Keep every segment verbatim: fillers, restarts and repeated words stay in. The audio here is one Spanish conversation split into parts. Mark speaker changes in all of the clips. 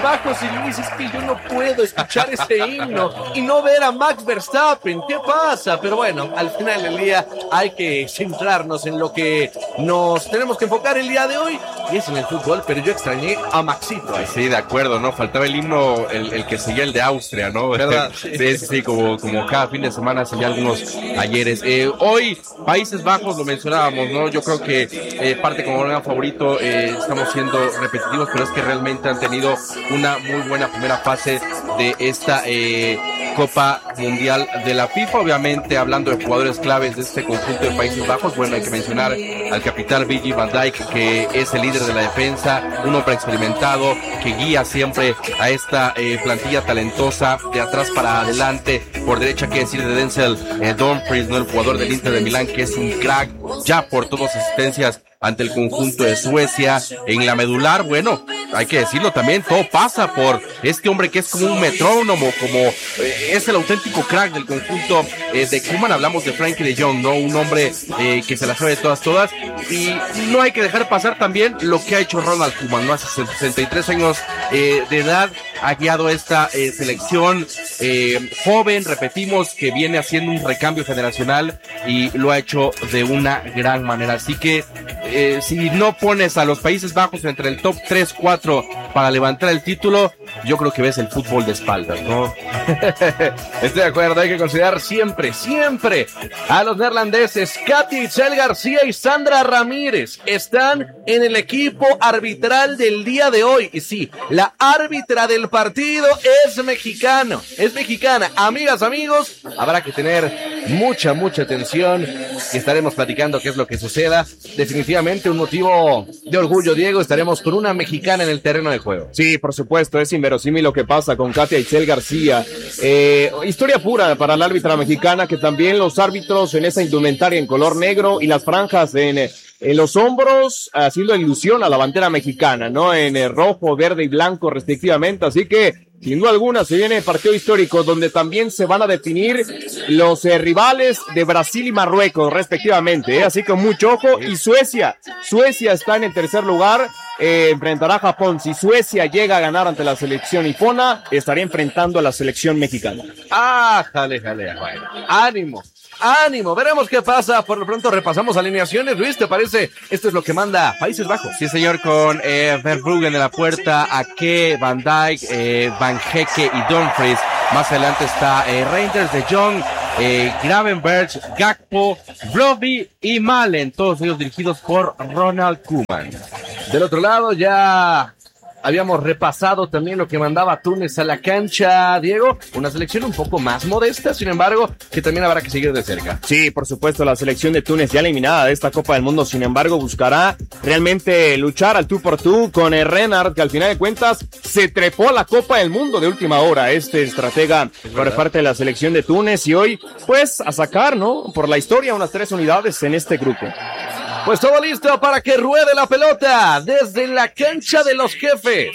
Speaker 1: Bajos y Luis, es que yo no puedo escuchar ese himno y no ver a Max Verstappen. ¿Qué pasa? Pero bueno, al final del día hay que centrarnos en lo que nos tenemos que enfocar el día de hoy, y es en el fútbol, pero yo extrañé a Maxito. Ahí.
Speaker 2: Sí, de acuerdo, ¿no? Faltaba el himno, el, el que seguía el de Austria, ¿no?
Speaker 1: ¿Verdad?
Speaker 2: Sí, sí, sí, como, como cada fin de semana seguía algunos ayeres. Eh, hoy, Países Bajos, lo mencionábamos, ¿no? Yo creo que eh, parte como gran favorito, eh, estamos siendo repetitivos, pero es que realmente han tenido una muy buena primera fase de esta eh, Copa Mundial de la FIFA. Obviamente, hablando de jugadores claves de este conjunto de Países Bajos, bueno, hay que mencionar al capitán Virgil van Dijk, que es el líder de la defensa, un hombre experimentado que guía siempre a esta eh, plantilla talentosa de atrás para adelante. Por derecha, qué decir de Denzel eh, Dumfries, ¿no? El jugador del Inter de Milán, que es un crack, ya por todas asistencias ante el conjunto de Suecia. En la medular, bueno, hay que decirlo también, todo pasa por este hombre que es como un metrónomo, como eh, es el auténtico crack del conjunto eh, de Koeman. Hablamos de Frankie de Jong, ¿no? Un hombre eh, que se la sabe de todas, todas, y no hay que dejar pasar también lo que ha hecho Ronald Koeman, ¿no? Hace sesenta y tres años eh, de edad ha guiado esta eh, selección eh, joven, repetimos, que viene haciendo un recambio generacional y lo ha hecho de una gran manera. Así que eh, si no pones a los Países Bajos entre el top tres, cuatro para levantar el título, yo creo que ves el fútbol de espaldas, ¿no?
Speaker 1: Estoy de acuerdo, hay que considerar siempre, siempre a los neerlandeses. Katy Itzel García y Sandra Ramírez están en el equipo arbitral del día de hoy. Y sí, la árbitra del partido es mexicano, es mexicana. Amigas, amigos, habrá que tener mucha, mucha atención y estaremos platicando qué es lo que suceda. Definitivamente un motivo de orgullo, Diego. Estaremos con una mexicana en el terreno de juego.
Speaker 3: Sí, por supuesto, es inverosímil lo que pasa con Katia Itzel García. Eh, historia pura para la árbitra mexicana, que también los árbitros en esa indumentaria en color negro y las franjas en, en los hombros, haciendo ilusión a la bandera mexicana, ¿no? En el rojo, verde y blanco respectivamente. Así que sin duda alguna se viene el partido histórico donde también se van a definir los eh, rivales de Brasil y Marruecos respectivamente, ¿eh? Así que mucho ojo. Y Suecia, Suecia está en el tercer lugar, eh, enfrentará a Japón. Si Suecia llega a ganar ante la selección nipona, estaría enfrentando a la selección mexicana.
Speaker 1: Ah, jale, jale, bueno. Ánimo. Ánimo, veremos qué pasa. Por lo pronto repasamos alineaciones. Luis, ¿te parece? Esto es lo que manda Países Bajos.
Speaker 2: Sí, señor, con eh, Verbruggen en la puerta, Ake, Van Dijk, eh, Van Hecke y Dumfries. Más adelante está eh, Reinders, De Jong, eh, Gravenberch, Gakpo, Brobbey y Malen. Todos ellos dirigidos por Ronald Koeman.
Speaker 1: Del otro lado ya habíamos repasado también lo que mandaba Túnez a la cancha, Diego. Una selección un poco más modesta, sin embargo, que también habrá que seguir de cerca.
Speaker 3: Sí, por supuesto, la selección de Túnez ya eliminada de esta Copa del Mundo, sin embargo, buscará realmente luchar al tú por tú con el Renard, que al final de cuentas se trepó a la Copa del Mundo de última hora, este estratega por parte de la selección de Túnez, y hoy, pues, a sacar, ¿no? Por la historia, unas tres unidades en este grupo.
Speaker 1: Pues todo listo para que ruede la pelota desde la cancha de los jefes,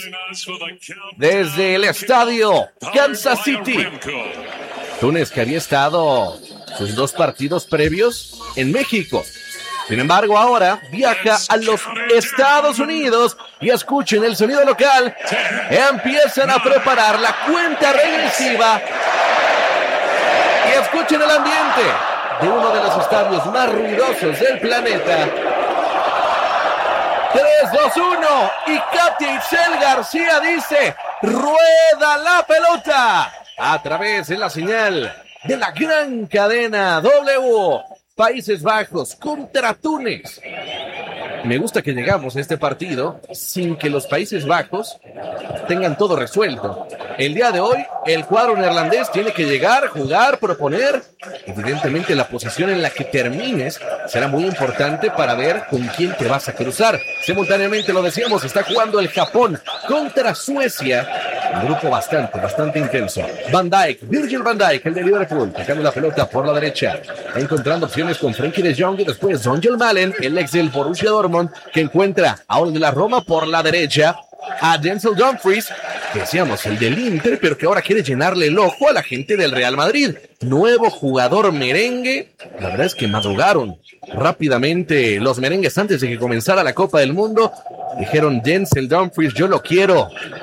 Speaker 1: desde el estadio Kansas City. Túnez, que había estado sus dos partidos previos en México. Sin embargo, ahora viaja a los Estados Unidos y escuchen el sonido local. Empiezan a preparar la cuenta regresiva y escuchen el ambiente de uno de los estadios más ruidosos del planeta. tres, dos, uno y Katia Itzel García dice: rueda la pelota a través de la señal de la gran cadena W. Países Bajos contra Túnez. Me gusta que llegamos a este partido sin que los Países Bajos tengan todo resuelto. El día de hoy, el cuadro neerlandés tiene que llegar, jugar, proponer. Evidentemente, la posición en la que termines será muy importante para ver con quién te vas a cruzar. Simultáneamente, lo decíamos, está jugando el Japón contra Suecia. Un grupo bastante, bastante intenso. Van Dijk, Virgil van Dijk, el de Liverpool, tocando la pelota por la derecha, encontrando opciones con Frankie de Jong y después Donjel Malen, el ex del Borussia Dortmund, que encuentra a un de la Roma por la derecha, a Denzel Dumfries, que decíamos el del Inter, pero que ahora quiere llenarle el ojo a la gente del Real Madrid. Nuevo jugador merengue. La verdad es que madrugaron rápidamente los merengues antes de que comenzara la Copa del Mundo. Dijeron: Denzel Dumfries, yo lo quiero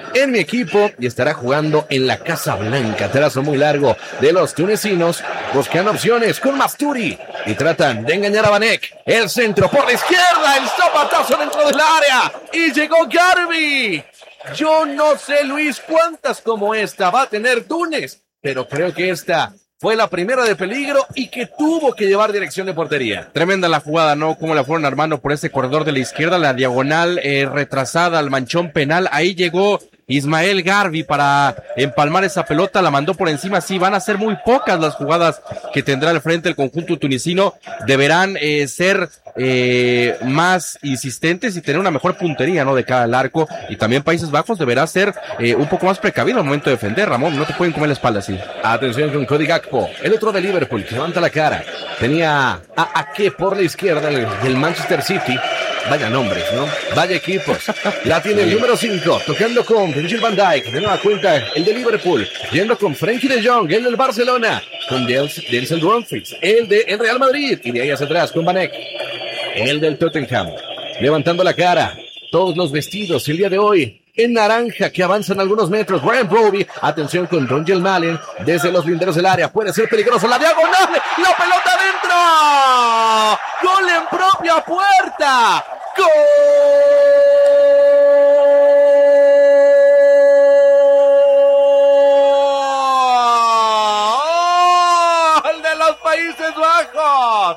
Speaker 1: en mi equipo y estará jugando en la Casa Blanca. Trazo muy largo de los tunecinos. Buscan opciones con Masturi y tratan de engañar a Vanek. El centro por la izquierda, el zapatazo dentro del área y llegó Garbi. Yo no sé, Luis, cuántas como esta va a tener Túnez, pero creo que esta fue la primera de peligro y que tuvo que llevar dirección de portería.
Speaker 2: Tremenda la jugada, ¿no? Como la fueron armando por ese corredor de la izquierda, la diagonal eh, retrasada al manchón penal. Ahí llegó Ismael Garbi para empalmar esa pelota, la mandó por encima. Sí, van a ser muy pocas las jugadas que tendrá al frente el conjunto tunisino. Deberán eh, ser eh, más insistentes y tener una mejor puntería, ¿no? De cada al arco. Y también Países Bajos deberá ser eh, un poco más precavido al momento de defender, Ramón. No te pueden comer la espalda así.
Speaker 1: Atención con Cody Gakpo, el otro de Liverpool, que levanta la cara. Tenía a Ake por la izquierda del Manchester City. Vaya nombres, ¿no? Vaya equipos. La tiene el número cinco, tocando con Virgil van Dijk. De nueva cuenta, el de Liverpool. Yendo con Frenkie de Jong, el del Barcelona. Con Denzel Dumfries, el de el Real Madrid. Y de ahí hacia atrás con Vanek, el del Tottenham. Levantando la cara. Todos los vestidos el día de hoy en naranja que avanzan algunos metros. Ryan Broby, atención con Donjel Malen desde los linderos del área. Puede ser peligroso. La diagonal. La pelota adentro. Gol en propia puerta. ¡Gol de los Países Bajos!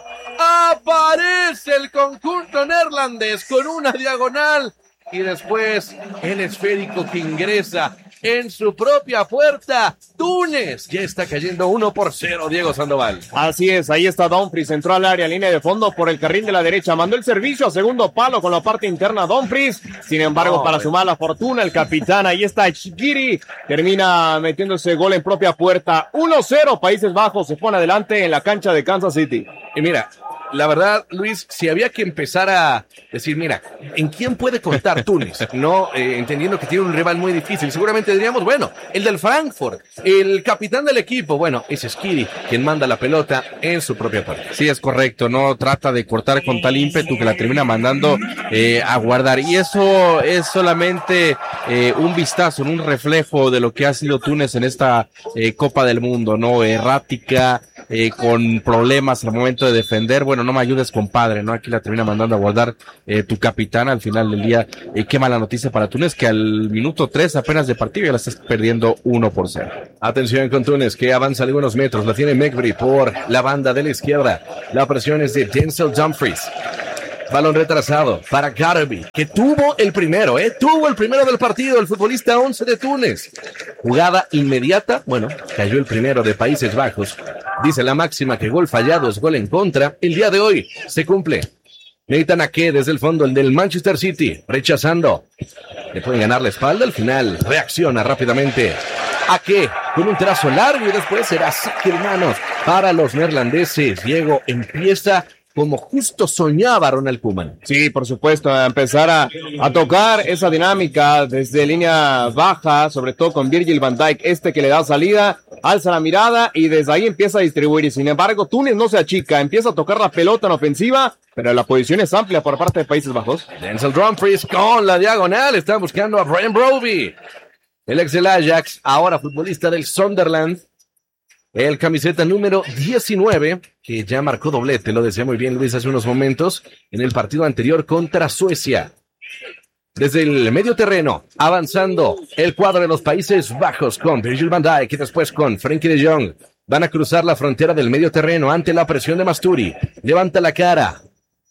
Speaker 1: Aparece el conjunto neerlandés con una diagonal y después el esférico que ingresa en su propia puerta. Túnez ya está cayendo uno por cero, Diego Sandoval.
Speaker 3: Así es, ahí está Dumfries, entró al área, línea de fondo por el carril de la derecha, mandó el servicio a segundo palo con la parte interna Dumfries. Sin embargo, no, para su mala fortuna, el capitán, ahí está Shaqiri, termina metiéndose gol en propia puerta. uno cero, Países Bajos se pone adelante en la cancha de Kansas City.
Speaker 1: Y mira, la verdad, Luis, si había que empezar a decir, mira, ¿en quién puede contar Túnez? No, eh, entendiendo que tiene un rival muy difícil. Seguramente diríamos, bueno, el del Frankfurt, el capitán del equipo. Bueno, es Shaqiri quien manda la pelota en su propia puerta.
Speaker 2: Sí, es correcto. No trata de cortar con tal ímpetu que la termina mandando eh, a guardar. Y eso es solamente eh, un vistazo, un reflejo de lo que ha sido Túnez en esta eh, Copa del Mundo, ¿no? Errática, eh, con problemas al momento de defender. Bueno, no me ayudes, compadre, ¿no? Aquí la termina mandando a guardar eh, tu capitán al final del día. Eh, qué mala noticia para Túnez, que al minuto tres apenas de partido ya la estás perdiendo uno por cero.
Speaker 1: Atención con Túnez, que avanza algunos metros. La tiene Mekbri por la banda de la izquierda. La presión es de Denzel Dumfries. Balón retrasado para Garbi, que tuvo el primero, ¿eh? Tuvo el primero del partido, el futbolista once de Túnez. Jugada inmediata, bueno, cayó el primero de Países Bajos. Dice la máxima que gol fallado es gol en contra. El día de hoy se cumple. Nathan Ake desde el fondo, el del Manchester City, rechazando. Le pueden ganar la espalda, al final reacciona rápidamente. Ake con un trazo largo y después será saque de manos para los neerlandeses. Diego, empieza como justo soñaba Ronald Koeman.
Speaker 3: Sí, por supuesto, a empezar a, a tocar esa dinámica desde línea baja, sobre todo con Virgil van Dijk, este que le da salida, alza la mirada y desde ahí empieza a distribuir. Y sin embargo, Túnez no se achica, empieza a tocar la pelota en ofensiva, pero la posición es amplia por parte de Países Bajos.
Speaker 1: Denzel Dumfries con la diagonal, están buscando a Ryan Broby, el ex del Ajax, ahora futbolista del Sunderland. El camiseta número diecinueve, que ya marcó doblete, lo decía muy bien Luis hace unos momentos, en el partido anterior contra Suecia. Desde el medio terreno, avanzando el cuadro de los Países Bajos con Virgil van Dijk y después con Frenkie de Jong. Van a cruzar la frontera del medio terreno ante la presión de Masturi. Levanta la cara.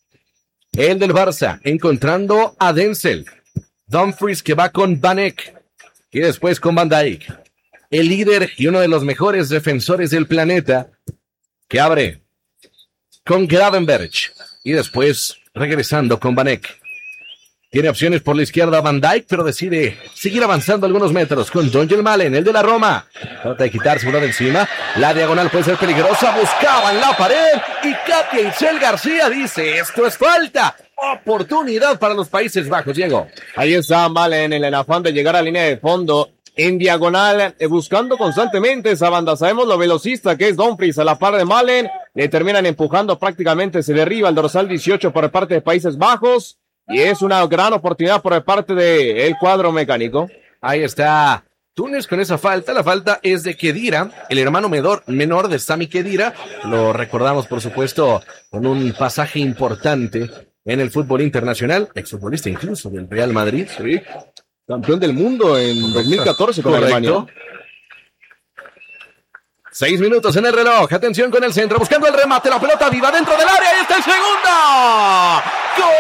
Speaker 1: El del Barça, encontrando a Denzel. Dumfries que va con Vanek y después con Van Dijk. El líder y uno de los mejores defensores del planeta, que abre con Gravenberch y después regresando con Vanek. Tiene opciones por la izquierda Van Dijk, pero decide seguir avanzando algunos metros con Donjel Malen, el de la Roma. Trata de quitarse uno de encima. La diagonal puede ser peligrosa. Buscaban la pared y Katia Itzel García dice, esto es falta. Oportunidad para los Países Bajos, Diego.
Speaker 3: Ahí está Malen en el afán de llegar a línea de fondo. En diagonal, eh, buscando constantemente esa banda. Sabemos lo velocista que es Dumfries a la par de Malen. Le terminan empujando prácticamente, se derriba el dorsal dieciocho por parte de Países Bajos. Y es una gran oportunidad por parte del cuadro mecánico.
Speaker 1: Ahí está Túnez con esa falta. La falta es de Khedira, el hermano menor, menor de Sami Khedira. Lo recordamos, por supuesto, con un pasaje importante en el fútbol internacional. Exfutbolista incluso del Real Madrid.
Speaker 3: Sí. Campeón del mundo en dos mil catorce con
Speaker 1: Correcto.
Speaker 3: Alemania.
Speaker 1: Seis minutos en el reloj. Atención con el centro. Buscando el remate. La pelota viva dentro del área. Ahí está el segundo. ¡Gol!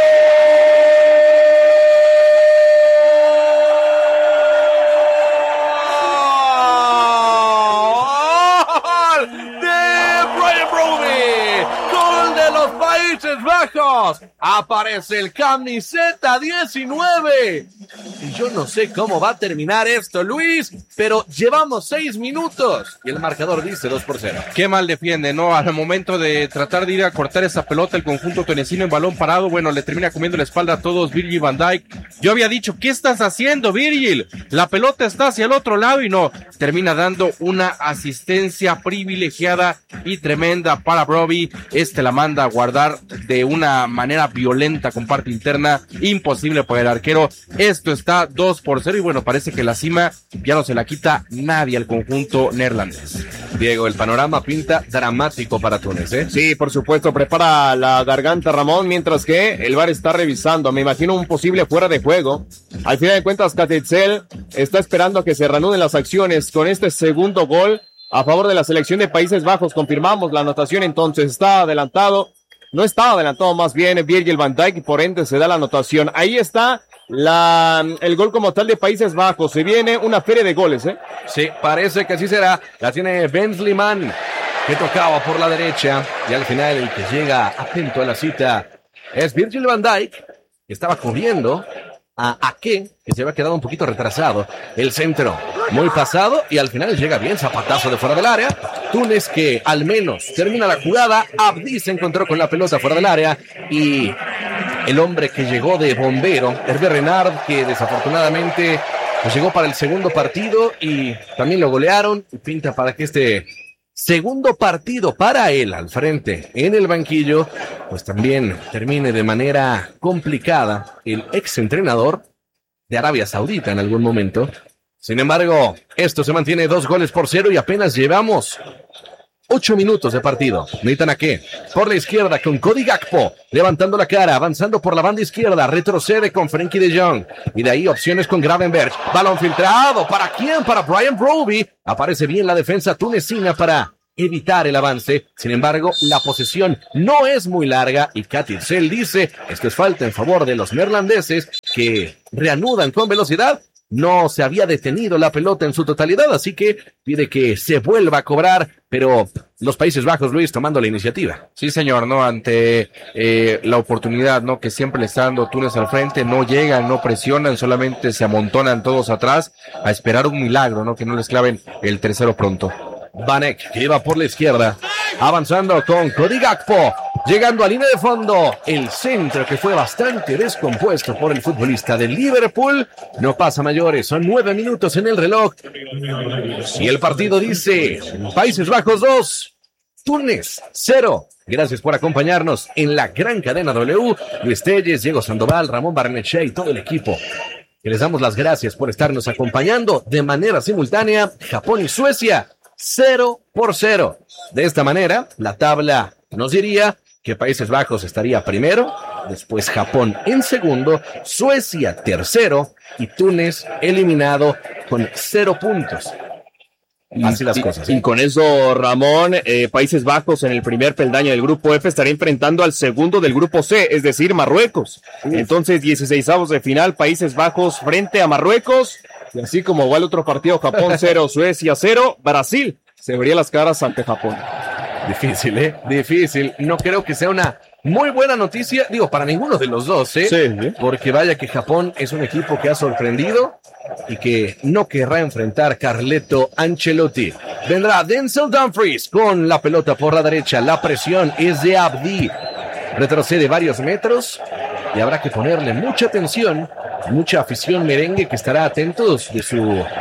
Speaker 1: Países Bajos, aparece el camiseta diecinueve, y yo no sé cómo va a terminar esto, Luis, pero llevamos seis minutos, y el marcador dice dos por cero.
Speaker 2: Qué mal defiende, ¿no? Al momento de tratar de ir a cortar esa pelota, el conjunto tunecino en balón parado, bueno, le termina comiendo la espalda a todos Virgil van Dijk. Yo había dicho, ¿qué estás haciendo, Virgil? La pelota está hacia el otro lado, y no, termina dando una asistencia privilegiada y tremenda para Brobbey. Este la manda a guardar de una manera violenta con parte interna, imposible para el arquero. Esto está dos por cero, y bueno, parece que la cima ya no se la quita nadie al conjunto neerlandés.
Speaker 1: Diego, el panorama pinta dramático para Túnez, ¿eh?
Speaker 3: Sí, por supuesto, prepara la garganta Ramón, mientras que el V A R está revisando, me imagino un posible fuera de juego. Al final de cuentas, Katia Itzel está esperando a que se reanuden las acciones con este segundo gol a favor de la selección de Países Bajos. Confirmamos la anotación, entonces está adelantado, no está adelantado más bien Virgil van Dijk, y por ende se da la anotación. Ahí está la, el gol como tal de Países Bajos. Se viene una feria de goles, ¿eh?
Speaker 1: Sí, parece que así será. La tiene Ben Sliman, que tocaba por la derecha, y al final el que llega atento a la cita es Virgil van Dijk, que estaba corriendo a Ake, que se había quedado un poquito retrasado. El centro muy pasado, y al final llega bien, zapatazo de fuera del área. Túnez, que al menos termina la jugada. Abdi se encontró con la pelota fuera del área, y el hombre que llegó de bombero, Hervé Renard, que desafortunadamente pues llegó para el segundo partido y también lo golearon, y pinta para que este segundo partido para él al frente en el banquillo pues también termine de manera complicada. El ex entrenador de Arabia Saudita en algún momento. Sin embargo, esto se mantiene dos goles por cero, y apenas llevamos ocho minutos de partido. Nathan Ake por la izquierda con Cody Gakpo, levantando la cara, avanzando por la banda izquierda, retrocede con Frenkie de Jong, y de ahí opciones con Gravenberch. Balón filtrado, ¿para quién? Para Brian Brobbey. Aparece bien la defensa tunecina para evitar el avance. Sin embargo, la posesión no es muy larga, y Katia Itzel dice, esto es falta en favor de los neerlandeses, que reanudan con velocidad. No se había detenido la pelota en su totalidad, así que pide que se vuelva a cobrar, pero los Países Bajos, Luis, tomando la iniciativa.
Speaker 2: Sí, señor, ¿no? Ante eh, la oportunidad, ¿no? Que siempre le está dando Túnez al frente, no llegan, no presionan, solamente se amontonan todos atrás a esperar un milagro, ¿no? Que no les claven el tercero pronto.
Speaker 1: Vanek, que iba por la izquierda, avanzando con Cody Gakpo, llegando a línea de fondo. El centro, que fue bastante descompuesto por el futbolista del Liverpool, no pasa mayores. Son nueve minutos en el reloj, y el partido dice Países Bajos dos, Túnez cero. Gracias por acompañarnos en la gran cadena W. Luis Telles, Diego Sandoval, Ramón Barnechea y todo el equipo, que les damos las gracias por estarnos acompañando de manera simultánea. Japón y Suecia cero por cero. De esta manera, la tabla nos diría que Países Bajos estaría primero, después Japón en segundo, Suecia tercero, y Túnez eliminado con cero puntos. Así las
Speaker 3: y,
Speaker 1: cosas.
Speaker 3: Y,
Speaker 1: ¿eh?
Speaker 3: y con eso, Ramón, eh, Países Bajos en el primer peldaño del grupo F estaría enfrentando al segundo del grupo C, es decir, Marruecos. Uf. Entonces, dieciseisavos de final, Países Bajos frente a Marruecos. Y así como va el otro partido, Japón cero, Suecia cero, Brasil se vería las caras ante Japón.
Speaker 1: Difícil, ¿eh? Difícil. No creo que sea una muy buena noticia, digo, para ninguno de los dos, ¿eh?
Speaker 3: Sí, sí.
Speaker 1: Porque vaya que Japón es un equipo que ha sorprendido y que no querrá enfrentar Carleto Ancelotti. Vendrá Denzel Dumfries con la pelota por la derecha. La presión es de Abdi. Retrocede varios metros y habrá que ponerle mucha atención, mucha afición merengue que estará atentos de su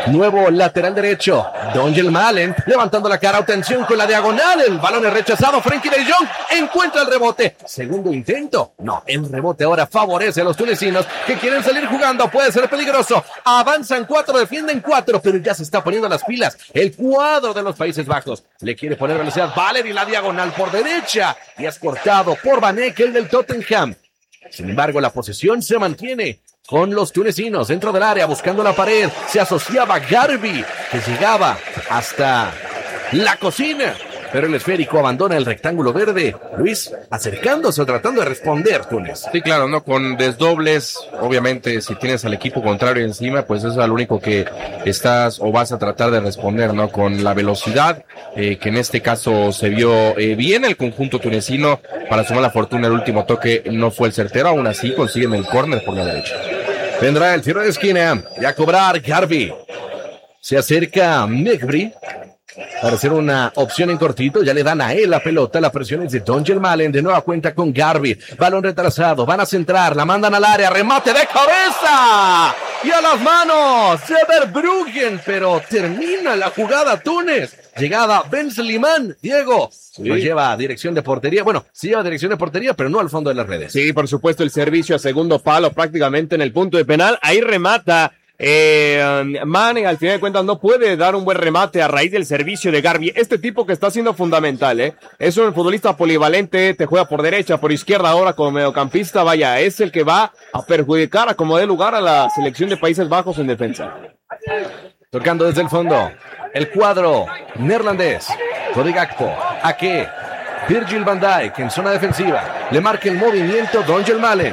Speaker 1: Nuevo lateral derecho. Donjel Malen levantando la cara. Atención con la diagonal. El balón es rechazado. Frenkie de Jong encuentra el rebote. Segundo intento. No, el rebote ahora favorece a los tunecinos que quieren salir jugando. Puede ser peligroso. Avanzan cuatro, defienden cuatro, pero ya se está poniendo las pilas. El cuadro de los Países Bajos le quiere poner velocidad. Valery la diagonal por derecha y es cortado por Van Eyck, el del Tottenham. Sin embargo, la posesión se mantiene con los tunecinos dentro del área buscando la pared. Se asociaba Garbi, que llegaba hasta la cocina, pero el esférico abandona el rectángulo verde. Luis, acercándose o tratando de responder, Túnez.
Speaker 2: Sí, claro, ¿no? Con desdobles, obviamente, si tienes al equipo contrario encima, pues eso es lo único que estás o vas a tratar de responder, ¿no? Con la velocidad, eh, que en este caso se vio eh, bien el conjunto tunecino. Para sumar la fortuna, el último toque no fue el certero, aún así consiguen el córner por la derecha.
Speaker 1: Vendrá el tiro de esquina y a cobrar Garbi. Se acerca Mejbri para hacer una opción en cortito. Ya le dan a él la pelota. La presión es de Donjel Malen. De nueva cuenta con Garbi. Balón retrasado. Van a centrar. La mandan al área. Remate de cabeza. Y a las manos de Verbruggen. Pero termina la jugada Túnez. Llegada Ben Slimán. Diego. Sí. Lo lleva a dirección de portería. Bueno, sí lleva a dirección de portería, pero no al fondo de las redes.
Speaker 3: Sí, por supuesto, el servicio a segundo palo prácticamente en el punto de penal. Ahí remata Eh, Mane, al final de cuentas no puede dar un buen remate a raíz del servicio de Garbi. Este tipo que está siendo fundamental, eh, es un futbolista polivalente, te juega por derecha, por izquierda, ahora como mediocampista, vaya, es el que va a perjudicar a como dé lugar a la selección de Países Bajos en defensa.
Speaker 1: Tocando desde el fondo, el cuadro neerlandés, Cody Gakpo, Ake, Virgil van Dijk en zona defensiva, le marca el movimiento Donjel Malen.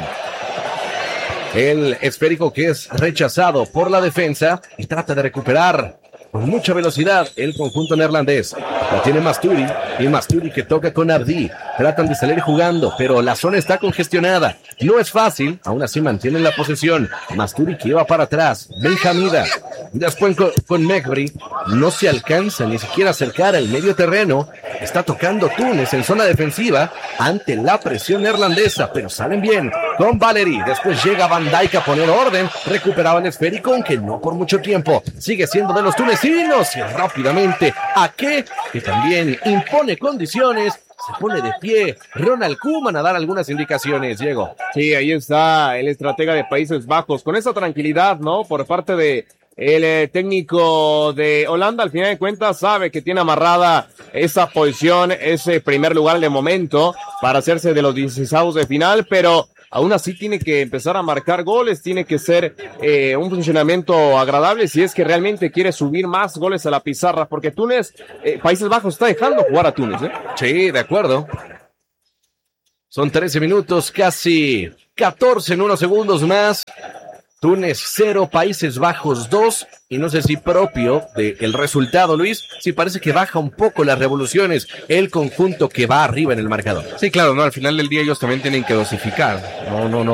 Speaker 1: El esférico que es rechazado por la defensa y trata de recuperar con mucha velocidad el conjunto neerlandés. La tiene Masturi y Masturi que toca con Abdi. Tratan de salir jugando, pero la zona está congestionada. No es fácil, aún así mantienen la posesión. Masturi que iba para atrás. Benjamida. Después con, con Mejbri no se alcanza ni siquiera a acercar al medio terreno. Está tocando Túnez en zona defensiva ante la presión neerlandesa, pero salen bien con Valery. Después llega Van Dijk a poner orden. Recuperaba el esférico, aunque no por mucho tiempo. Sigue siendo de los tunecinos y rápidamente Ake, que también impone condiciones. Se pone de pie Ronald Koeman a dar algunas indicaciones, Diego.
Speaker 3: Sí, ahí está el estratega de Países Bajos, con esa tranquilidad, ¿no? Por parte de el eh, técnico de Holanda, al final de cuentas, sabe que tiene amarrada esa posición, ese primer lugar de momento para hacerse de los dieciseisavos de final, pero aún así tiene que empezar a marcar goles, tiene que ser eh, un funcionamiento agradable si es que realmente quiere subir más goles a la pizarra, porque Túnez, eh, Países Bajos está dejando jugar a Túnez, ¿eh?
Speaker 1: Sí, de acuerdo. Son trece minutos, casi catorce en unos segundos más. Túnez cero, Países Bajos dos, y no sé si propio del resultado, Luis, si parece que baja un poco las revoluciones el conjunto que va arriba en el marcador.
Speaker 2: Sí, claro, no, al final del día ellos también tienen que dosificar, no, no, no.